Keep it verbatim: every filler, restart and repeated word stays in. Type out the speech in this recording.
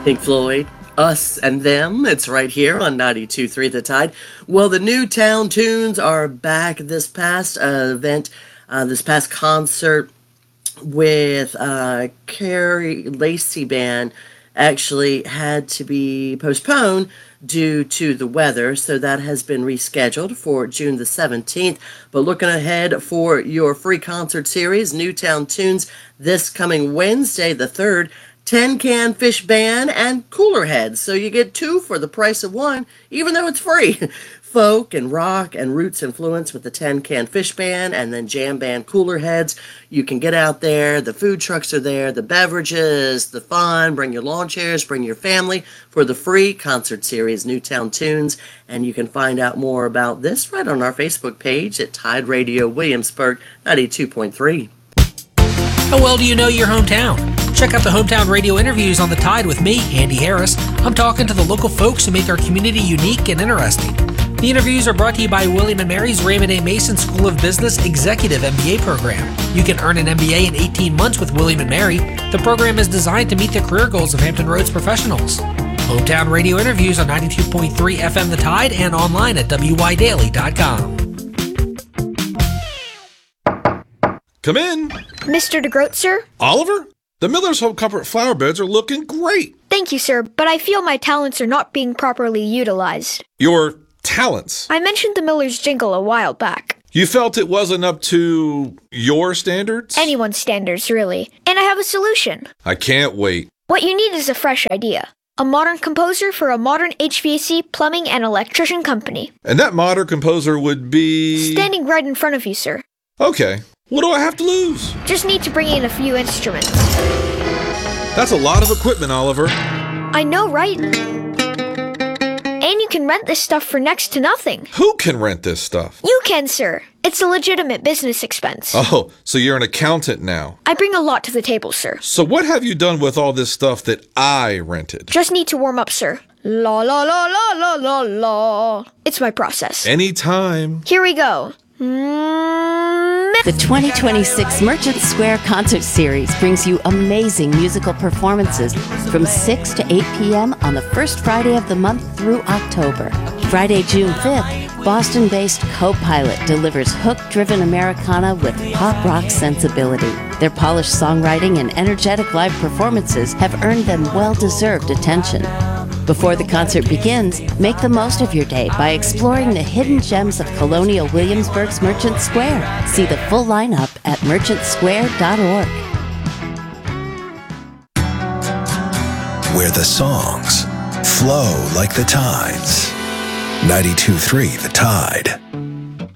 Pink Floyd, Us and Them. It's right here on ninety-two point three The Tide. Well, the Newtown Tunes are back this past uh, event, uh, this past concert with uh, Carrie Lacey Band actually had to be postponed due to the weather, so that has been rescheduled for June the seventeenth. But looking ahead for your free concert series, Newtown Tunes, this coming Wednesday the third, Tin Can Fish Band and Cooler Heads. So you get two for the price of one, even though it's free. Folk and rock and roots influence with the Tin Can Fish Band, and then jam band Cooler Heads. You can get out there. The food trucks are there, the beverages, the fun. Bring your lawn chairs, bring your family for the free concert series, Newtown Tunes. And you can find out more about this right on our Facebook page at Tide Radio Williamsburg ninety-two point three. How well do you know your hometown? Check out the Hometown Radio interviews on The Tide with me, Andy Harris. I'm talking to the local folks who make our community unique and interesting. The interviews are brought to you by William and Mary's Raymond A. Mason School of Business Executive M B A program. You can earn an M B A in eighteen months with William and Mary. The program is designed to meet the career goals of Hampton Roads professionals. Hometown Radio interviews on ninety-two point three F M The Tide and online at W Y daily dot com. Come in. Mister DeGroat, sir? Oliver? The Miller's Home Comfort flower beds are looking great. Thank you, sir, but I feel my talents are not being properly utilized. Your talents? I mentioned the Miller's jingle a while back. You felt it wasn't up to your standards? Anyone's standards, really. And I have a solution. I can't wait. What you need is a fresh idea. A modern composer for a modern H V A C, plumbing, and electrician company. And that modern composer would be... standing right in front of you, sir. Okay. What do I have to lose? Just need to bring in a few instruments. That's a lot of equipment, Oliver. I know, right? And you can rent this stuff for next to nothing. Who can rent this stuff? You can, sir. It's a legitimate business expense. Oh, so you're an accountant now. I bring a lot to the table, sir. So what have you done with all this stuff that I rented? Just need to warm up, sir. La la la la la la la. It's my process. Anytime. Here we go. The twenty twenty-six Merchant Square Concert Series brings you amazing musical performances from six to eight p.m. on the first Friday of the month through October. Friday, June fifth, Boston-based Co-Pilot delivers hook-driven Americana with pop rock sensibility. Their polished songwriting and energetic live performances have earned them well-deserved attention. Before the concert begins, make the most of your day by exploring the hidden gems of Colonial Williamsburg's Merchant Square. See the full lineup at merchant square dot org. Where the songs flow like the tides. ninety-two point three The Tide.